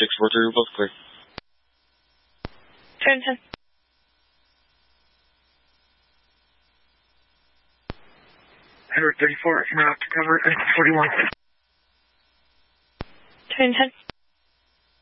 643, we're both clear. Turn 10. Edward 34, now to cover 41. Turn 10.